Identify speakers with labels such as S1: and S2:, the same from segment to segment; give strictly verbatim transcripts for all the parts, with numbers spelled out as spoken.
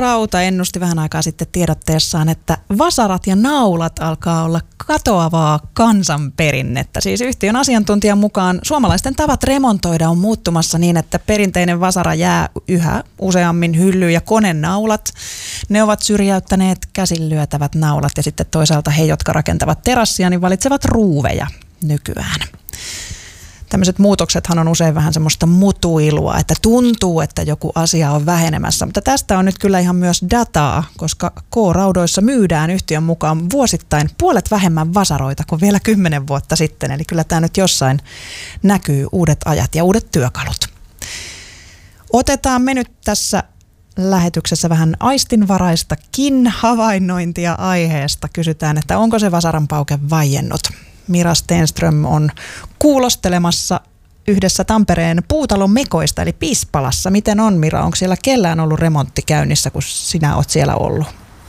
S1: K-Rauta ennusti vähän aikaa sitten tiedotteessaan, että vasarat ja naulat alkaa olla katoavaa kansanperinnettä. Siis yhtiön asiantuntijan mukaan suomalaisten tavat remontoida on muuttumassa niin, että perinteinen vasara jää yhä useammin hyllyyn ja konenaulat. Ne ovat syrjäyttäneet käsin lyötävät naulat ja sitten toisaalta he, jotka rakentavat terassia, niin valitsevat ruuveja nykyään. Tämmöiset muutoksethan on usein vähän semmoista mutuilua, että tuntuu, että joku asia on vähenemässä, mutta tästä on nyt kyllä ihan myös dataa, koska K-Raudoissa myydään yhtiön mukaan vuosittain puolet vähemmän vasaroita kuin vielä kymmenen vuotta sitten, eli kyllä tämä nyt jossain näkyy uudet ajat ja uudet työkalut. Otetaan me nyt tässä lähetyksessä vähän aistinvaraistakin havainnointia aiheesta. Kysytään, että onko se vasaranpauke vaiennut? Mira Stenström on kuulostelemassa yhdessä Tampereen puutalon mekoista, eli Pispalassa. Miten on, Mira? Onko siellä kellään ollut remontti käynnissä, kun sinä olet siellä ollut?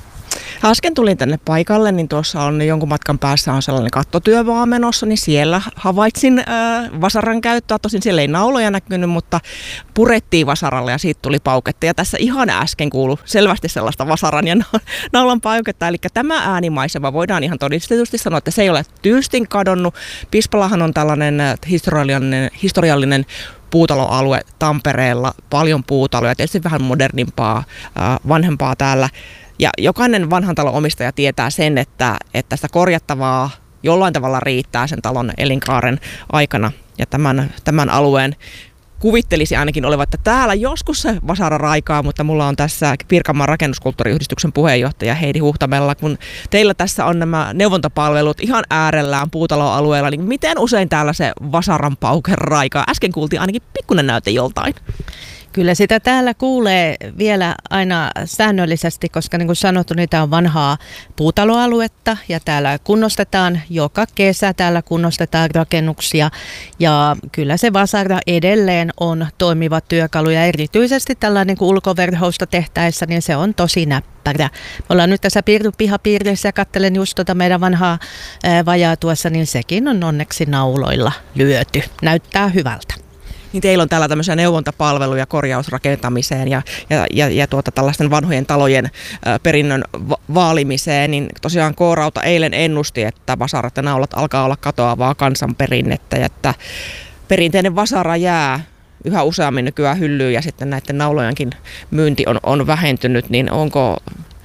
S2: Äsken tulin tänne paikalle, niin tuossa on jonkun matkan päässä on sellainen kattotyömaa menossa, niin siellä havaitsin äh, vasaran käyttöä. Tosin siellä ei nauloja näkynyt, mutta purettiin vasaralle ja siitä tuli pauketta. Ja tässä ihan äsken kuului selvästi sellaista vasaran ja naulan pauketta. Eli tämä äänimaisema voidaan ihan todistetusti sanoa, että se ei ole tyystin kadonnut. Pispalahan on tällainen historiallinen, historiallinen puutaloalue Tampereella, paljon puutaloja, tietysti vähän modernimpaa, äh, vanhempaa täällä. Ja jokainen vanhan talon omistaja tietää sen, että, että sitä korjattavaa jollain tavalla riittää sen talon elinkaaren aikana. Ja tämän, tämän alueen kuvittelisi ainakin olevan, että täällä joskus se vasara raikaa, mutta mulla on tässä Pirkanmaan rakennuskulttuuriyhdistyksen puheenjohtaja Heidi Huhtamella. Kun teillä tässä on nämä neuvontapalvelut ihan äärellään puutaloalueella, niin miten usein täällä se vasaran pauke raikaa? Äsken kuultiin ainakin pikkuinen näyte joltain.
S3: Kyllä sitä täällä kuulee vielä aina säännöllisesti, koska niin kuin sanottu, niin tämä on vanhaa puutaloaluetta ja täällä kunnostetaan joka kesä, täällä kunnostetaan rakennuksia ja kyllä se vasara edelleen on toimiva työkalu ja erityisesti tällainen niin kuin ulkoverhousta tehtäessä, niin se on tosi näppärä. Me ollaan nyt tässä pihapiirissä ja katselen just tuota meidän vanhaa ää, vajaa tuossa, niin sekin on onneksi nauloilla lyöty. Näyttää hyvältä.
S2: Niin teillä on täällä tämmöisiä neuvontapalveluja korjausrakentamiseen ja, ja, ja, ja tuota, tällaisten vanhojen talojen ä, perinnön va- vaalimiseen, niin tosiaan K-Rauta eilen ennusti, että vasarat ja naulat alkaa olla katoavaa kansanperinnettä ja että perinteinen vasara jää yhä useammin nykyään hyllyyn ja sitten näiden naulojenkin myynti on, on vähentynyt, niin onko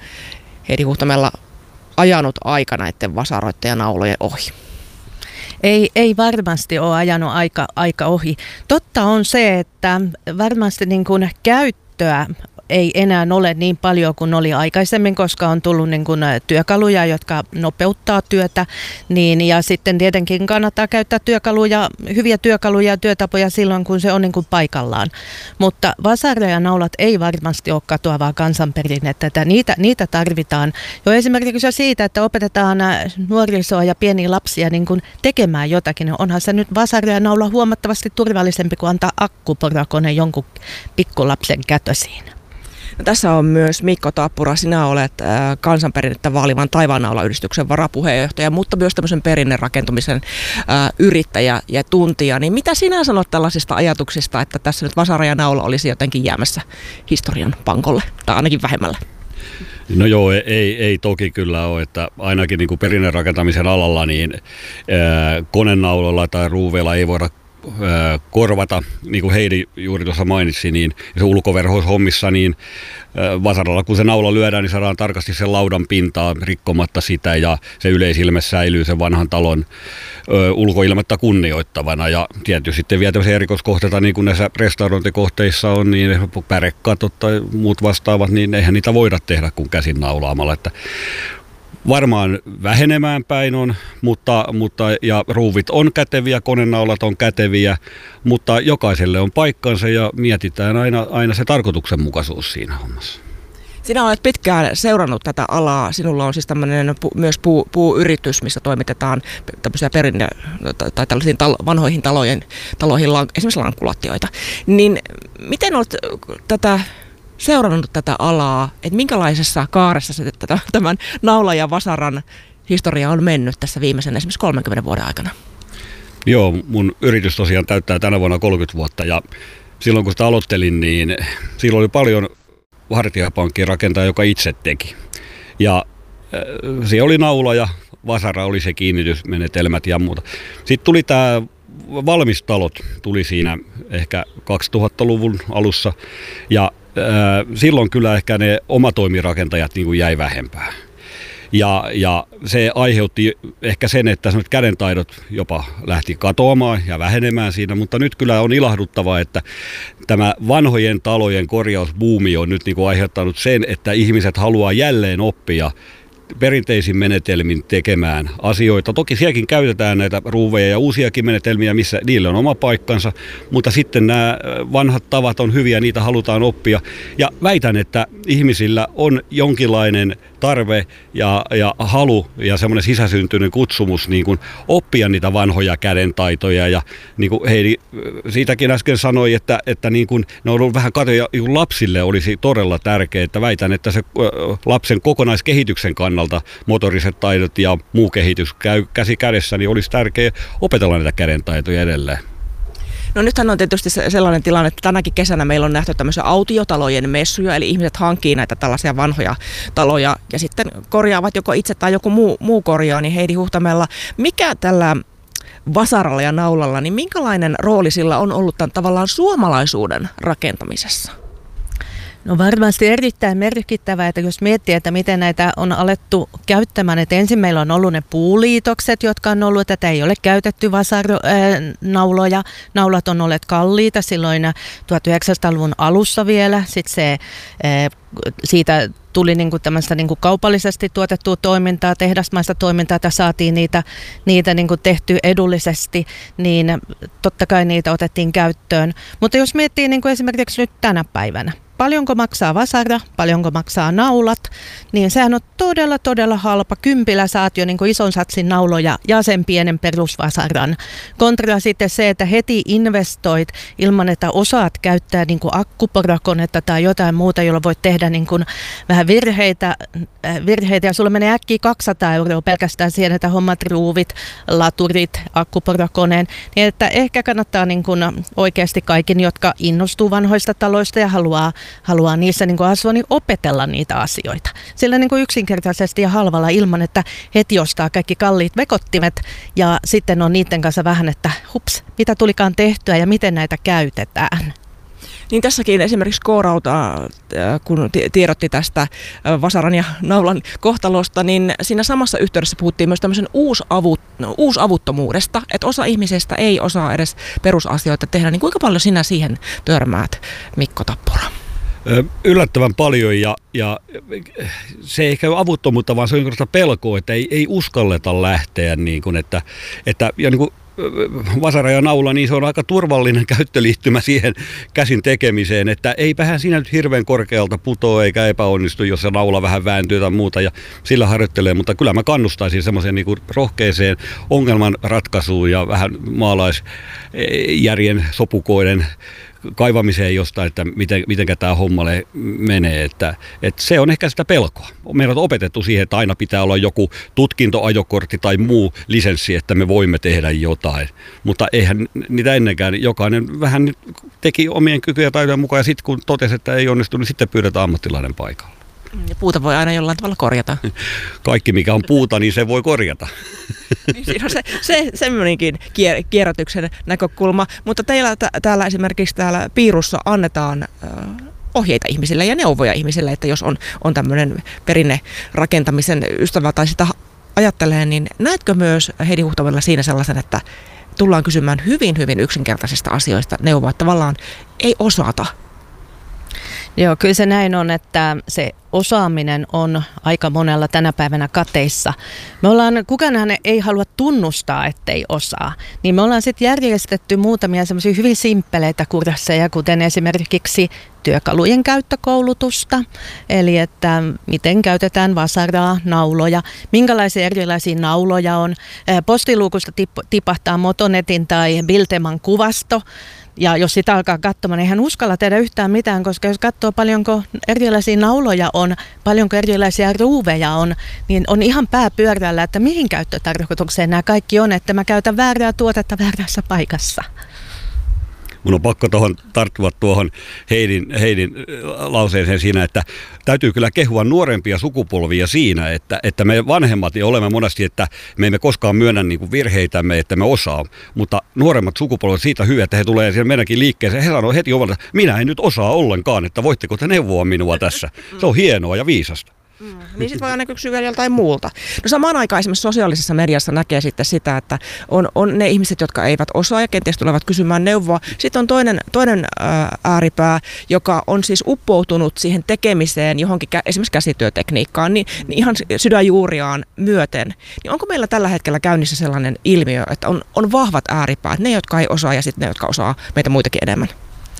S2: Heidi Huhtamella ajanut aika näiden vasaroiden ja naulojen ohi?
S3: Ei, ei varmasti ole ajanut aika, aika ohi. Totta on se, että varmasti niin kuin käyttöä ei enää ole niin paljon kuin oli aikaisemmin, koska on tullut niin kuin työkaluja, jotka nopeuttaa työtä. Niin, ja sitten tietenkin kannattaa käyttää työkaluja, hyviä työkaluja ja työtapoja silloin, kun se on niin kuin paikallaan. Mutta vasara ja naulat ei varmasti ole katoavaa kansanperinnettä. Että niitä, niitä tarvitaan. Jo esimerkiksi siitä, että opetetaan nuorisoa ja pieniä lapsia niin kuin tekemään jotakin. Onhan se nyt vasara ja naula huomattavasti turvallisempi kuin antaa akkuporakone jonkun pikkulapsen kätösiin.
S2: No, tässä on myös Mikko Tappura, sinä olet äh, kansanperinnettä vaalivan Taivaannaula-yhdistyksen varapuheenjohtaja, mutta myös tämmöisen perinnerakentumisen äh, yrittäjä ja tuntija. Niin mitä sinä sanot tällaisista ajatuksista, että tässä nyt vasara ja naula olisi jotenkin jäämässä historian pankolle, tai ainakin vähemmällä?
S4: No joo, ei, ei toki kyllä ole, että ainakin niin kuin perinnerakentamisen alalla niin ää, konenauloilla tai ruuveilla ei voida ää, korvata, niin kuin Heidi juuri tuossa mainitsi, niin se ulkoverhoushommissa, niin ää, vasaralla kun se naula lyödään, niin saadaan tarkasti sen laudan pintaa rikkomatta sitä ja se yleisilme säilyy sen vanhan talon ää, ulkoilmetta kunnioittavana ja tietysti sitten vielä tämmöisiä erikoiskohteita, niin kuin näissä restaurointikohteissa on, niin pärekatot tai muut vastaavat, niin eihän niitä voida tehdä kuin käsin naulaamalla, että varmaan vähenemään päin on, mutta, mutta ja ruuvit on käteviä, konenaulat on käteviä, mutta jokaiselle on paikkansa ja mietitään aina, aina se tarkoituksenmukaisuus siinä hommassa.
S2: Sinä olet pitkään seurannut tätä alaa. Sinulla on siis tämmöinen pu, myös puu, puuyritys, missä toimitetaan tämmöisiä perinne tai tällaisiin talo, vanhoihin talojen, taloihin esimerkiksi lankulattioita. Niin miten olet tätä seurannut tätä alaa, että minkälaisessa kaaressa se, tätä, tämän naula ja vasaran historia on mennyt tässä viimeisen esimerkiksi kolmenkymmenen vuoden aikana?
S4: Joo, mun yritys tosiaan täyttää tänä vuonna kolmekymmentä vuotta ja silloin kun sitä aloittelin, niin silloin oli paljon hartiapankin rakentaja, joka itse teki. Ja äh, siellä oli naula ja vasara oli se kiinnitysmenetelmät ja muuta. Sitten tuli tämä valmistalot, tuli siinä ehkä kaksituhattaluvun alussa ja äh, silloin kyllä ehkä ne omatoimirakentajat niin kuin jäi vähempään. Ja, ja se aiheutti ehkä sen, että kädentaidot jopa lähti katoamaan ja vähenemään siinä, mutta nyt kyllä on ilahduttavaa, että tämä vanhojen talojen korjausbuumi on nyt niin kuin aiheuttanut sen, että ihmiset haluaa jälleen oppia perinteisin menetelmin tekemään asioita. Toki sielläkin käytetään näitä ruuveja ja uusiakin menetelmiä, missä niille on oma paikkansa, mutta sitten nämä vanhat tavat on hyviä, niitä halutaan oppia. Ja väitän, että ihmisillä on jonkinlainen tarve ja, ja halu ja semmoinen sisäsyntyinen kutsumus niin kuin oppia niitä vanhoja kädentaitoja. Ja niin kuin Heidi siitäkin äsken sanoi, että, että niin kuin ne on ollut vähän katoja, lapsille olisi todella tärkeää, että väitän, että se lapsen kokonaiskehityksen kannalta motoriset taidot ja muu kehitys käy käsi kädessä, niin olisi tärkeää opetella näitä kädentaitoja edelleen.
S2: No nythän on tietysti sellainen tilanne, että tänäkin kesänä meillä on nähty tämmöisiä autiotalojen messuja, eli ihmiset hankkii näitä tällaisia vanhoja taloja ja sitten korjaavat joko itse tai joku muu, muu korjaa, niin Heidi Huhtamäellä, mikä tällä vasaralla ja naulalla, niin minkälainen rooli sillä on ollut tämän tavallaan suomalaisuuden rakentamisessa?
S3: No varmasti erittäin merkittävää, että jos miettii, että miten näitä on alettu käyttämään, että ensin meillä on ollut ne puuliitokset, jotka on ollut, että ei ole käytetty vasarnauloja, naulat on olleet kalliita silloin tuhatyhdeksänsataaluvun alussa vielä, sitten se siitä tuli niinku tämmöistä niinku kaupallisesti tuotettua toimintaa, tehdasmaista toimintaa, että saatiin niitä, niitä niinku tehty edullisesti, niin totta kai niitä otettiin käyttöön. Mutta jos miettii niinku esimerkiksi nyt tänä päivänä, paljonko maksaa vasara, paljonko maksaa naulat, niin sehän on todella, todella halpa. Kympillä saat jo niinku ison satsin nauloja ja sen pienen perusvasaran. Kontra sitten se, että heti investoit ilman, että osaat käyttää niinku akkuporakonetta tai jotain muuta, jolla voit tehdä niinku vähän virheitä, virheitä ja sulla menee äkkiä kaksisataa euroa pelkästään siihen, että hommat ruuvit, laturit, akkuporakoneen, niin että ehkä kannattaa niin kuin oikeasti kaikin, jotka innostuu vanhoista taloista ja haluaa, haluaa niissä niin kuin asua, niin opetella niitä asioita. Sillä niin kuin yksinkertaisesti ja halvalla ilman, että heti ostaa kaikki kalliit vekottimet ja sitten on niiden kanssa vähän, että hups, mitä tulikaan tehtyä ja miten näitä käytetään.
S2: Niin tässäkin esimerkiksi K-Rauta, kun tiedotti tästä vasaran ja naulan kohtalosta, niin siinä samassa yhteydessä puhuttiin myös tämmöisen uusavut, uusavuttomuudesta, että osa ihmisistä ei osaa edes perusasioita tehdä. Niin kuinka paljon sinä siihen törmäät, Mikko Tappura?
S4: Yllättävän paljon ja, ja se ei ehkä ole avuttomuutta, vaan se on jonkinlaista pelkoa, että ei, ei uskalleta lähteä, niin kuin, että, että ja niin kuin vasara ja naula, niin se on aika turvallinen käyttöliittymä siihen käsin tekemiseen, että eipähän siinä nyt hirveän korkealta putoa eikä epäonnistu, jos se naula vähän vääntyy tai muuta ja sillä harjoittelee, mutta kyllä mä kannustaisin semmoiseen niin kuin rohkeeseen ongelman ratkaisuun ja vähän maalaisjärjen sopukoiden kaivamiseen jostain, että miten, mitenkä tämä hommalle menee. Että, että se on ehkä sitä pelkoa. Meillä on opetettu siihen, että aina pitää olla joku tutkinto, ajokortti tai muu lisenssi, että me voimme tehdä jotain. Mutta eihän niitä ennenkään. Jokainen vähän teki omien kykyjä taitojen mukaan ja sitten kun totesi, että ei onnistu, niin sitten pyydetään ammattilainen paikalle.
S2: Ja puuta voi aina jollain tavalla korjata.
S4: Kaikki mikä on puuta, niin se voi korjata.
S2: Niin siinä on se, se semmoinenkin kier, kierrätyksen näkökulma. Mutta teillä t- täällä esimerkiksi täällä Piirussa annetaan äh, ohjeita ihmisille ja neuvoja ihmisille, että jos on, on tämmöinen perinnerakentamisen ystävä tai sitä ajattelee, niin näetkö myös Heidi Huhtamäellä siinä sellaisen, että tullaan kysymään hyvin, hyvin yksinkertaisista asioista neuvoa, että tavallaan ei osata?
S3: Joo, kyllä se näin on, että se osaaminen on aika monella tänä päivänä kateissa. Me ollaan, kukaan ei halua tunnustaa, ettei osaa. Niin me ollaan sitten järjestetty muutamia semmoisia hyvin simppeleitä kursseja, kuten esimerkiksi työkalujen käyttökoulutusta. Eli että miten käytetään vasaraa, nauloja, minkälaisia erilaisia nauloja on. Postiluukusta tip- tipahtaa Motonetin tai Bilteman kuvasto. Ja jos sitä alkaa katsomaan, niin eihän uskalla tehdä yhtään mitään, koska jos katsoo paljonko erilaisia nauloja on, paljonko erilaisia ruuveja on, niin on ihan pääpyörällä, että mihin käyttötarkoitukseen nämä kaikki on, että mä käytän väärää tuotetta väärässä paikassa.
S4: mun on pakko tuohon tarttua tuohon Heidin, Heidin lauseeseen siinä, että täytyy kyllä kehua nuorempia sukupolvia siinä, että, että me vanhemmat ja olemme monesti, että me emme koskaan myönnä niin kuin virheitämme, että me osaa, mutta nuoremmat sukupolvet siitä hyviä, että he tulee siellä meidänkin liikkeeseen, he sanoo heti ovalta, minä en nyt osaa ollenkaan, että voitteko te neuvoa minua tässä. Se on hienoa ja viisasta.
S2: Mm. Niin sitten voi aina kysyä vielä joltain muulta. No samaan aikaan esimerkiksi sosiaalisessa mediassa näkee sitten sitä, että on, on ne ihmiset, jotka eivät osaa ja kenties tulevat kysymään neuvoa. Sitten on toinen, toinen ää, ääripää, joka on siis uppoutunut siihen tekemiseen johonkin kä- esimerkiksi käsityötekniikkaan, niin, niin ihan sydänjuuriaan myöten. Niin onko meillä tällä hetkellä käynnissä sellainen ilmiö, että on, on vahvat ääripäät, ne jotka ei osaa ja sitten ne, jotka osaa meitä muitakin enemmän?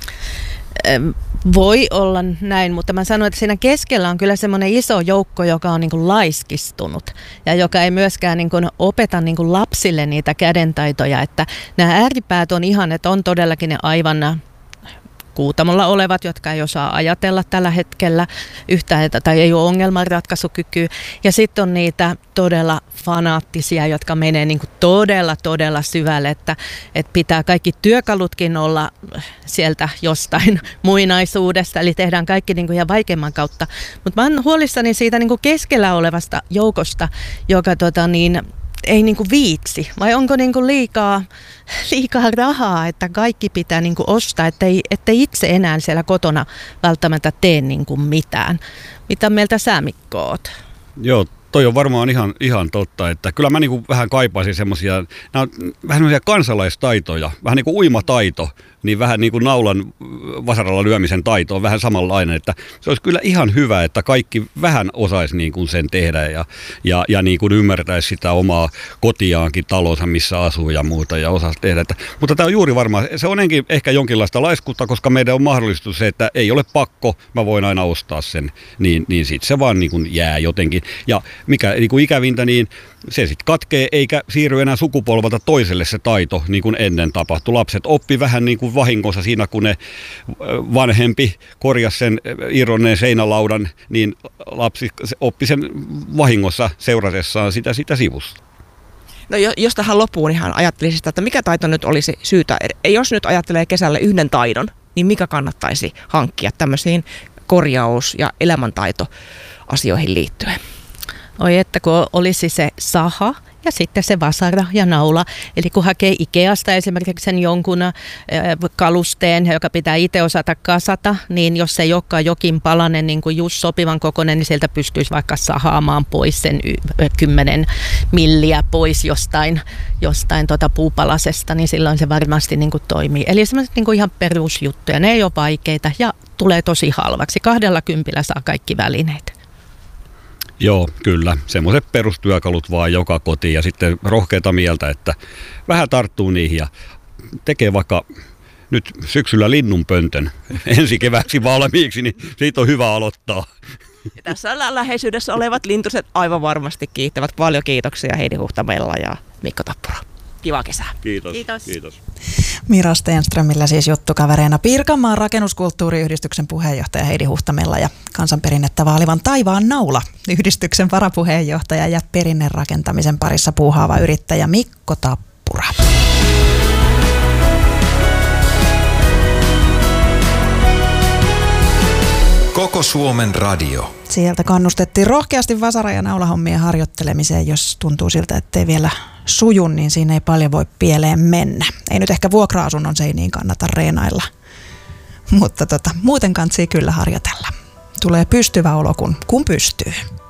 S3: Voi olla näin, mutta mä sanoin, että siinä keskellä on kyllä semmoinen iso joukko, joka on niin kuin laiskistunut ja joka ei myöskään niin kuin opeta niin kuin lapsille niitä kädentaitoja. Että nämä ääripäät on ihan, että on todellakin ne aivan kuutamolla olevat, jotka ei osaa ajatella tällä hetkellä yhtään tai ei ole ongelmanratkaisukykyä. Ja sitten on niitä todella fanaattisia, jotka menee niin kuin todella, todella syvälle, että, että pitää kaikki työkalutkin olla sieltä jostain muinaisuudesta, eli tehdään kaikki niin kuin ihan vaikeimman kautta. Mutta mä oon huolissani siitä niin kuin keskellä olevasta joukosta, joka tota niin, ei niinku viitsi, vai onko niinku liikaa, liikaa rahaa, että kaikki pitää niinku ostaa, ettei, ettei itse enää siellä kotona välttämättä tee niinku mitään. Mitä mieltä sä, Mikko, oot?
S4: Joo, toi on varmaan ihan, ihan totta, että kyllä mä niinku vähän kaipaisin semmoisia, nämä on vähän semmoisia kansalaistaitoja, vähän niin kuin uimataito, niin vähän niin kuin naulan vasaralla lyömisen taito on vähän samanlainen, että se olisi kyllä ihan hyvä, että kaikki vähän osaisi niin kuin sen tehdä ja, ja, ja niin kuin ymmärtäisi sitä omaa kotiaankin, talonsa, missä asuu ja muuta ja osaisi tehdä. Että, mutta tämä on juuri varmaan, se on enkin ehkä jonkinlaista laiskuutta, koska meidän on mahdollistus se, että ei ole pakko, mä voin aina ostaa sen, niin, niin sitten se vaan niin kuin jää jotenkin. Ja mikä niin kuin ikävintä, niin se sitten katkee eikä siirry enää sukupolvalta toiselle se taito, niin kuin ennen tapahtui. Lapset oppi vähän niin kuin vahingossa siinä, kun ne vanhempi korjasi sen irronneen seinälaudan, niin lapsi oppi sen vahingossa seurasessaan sitä, sitä sivusta.
S2: No jos tähän loppuun ihan ajattelisin sitä, että mikä taito nyt olisi syytä, jos nyt ajattelee kesälle yhden taidon, niin mikä kannattaisi hankkia tämmöisiin korjaus- ja elämäntaitoasioihin liittyen?
S3: Oi, että kun olisi se saha ja sitten se vasara ja naula. Eli kun hakee Ikeasta esimerkiksi sen jonkun äh, kalusteen, joka pitää itse osata kasata, niin jos se ei olekaan jokin palanen niin kuin just sopivan kokoinen, niin sieltä pystyisi vaikka sahaamaan pois sen kymmenen milliä pois jostain, jostain tota puupalasesta, niin silloin se varmasti niin kuin toimii. Eli semmoiset niin kuin ihan perusjuttuja, ne ei ole vaikeita ja tulee tosi halvaksi. Kahdella kympillä saa kaikki välineet.
S4: Joo, kyllä. Semmoiset perustyökalut vaan joka kotiin ja sitten rohkeita mieltä, että vähän tarttuu niihin ja tekee vaikka nyt syksyllä linnunpöntön ensi kevääksi valmiiksi, niin siitä on hyvä aloittaa.
S2: Ja tässä lä- läheisyydessä olevat lintuset aivan varmasti kiittävät. Paljon kiitoksia Heidi Huhtamella ja Mikko Tappura. Kiva kesää.
S4: Kiitos.
S3: Kiitos.
S4: Kiitos.
S1: Mira Stenströmillä siis juttukavereina Pirkanmaan rakennuskulttuuriyhdistyksen puheenjohtaja Heidi Huhtamella ja kansanperinnettä vaalivan Taivaan naula yhdistyksen varapuheenjohtaja ja perinnerakentamisen parissa puuhaava yrittäjä Mikko Tappura.
S5: Koko Suomen radio.
S1: Sieltä kannustettiin rohkeasti vasara- ja naulahommien harjoittelemiseen, jos tuntuu siltä, ettei vielä suju, niin siinä ei paljon voi pieleen mennä. Ei nyt ehkä vuokra-asunnon seiniin kannata reenailla, mutta tota, muuten kantsii kyllä harjoitella. Tulee pystyvä olo, kun, kun pystyy.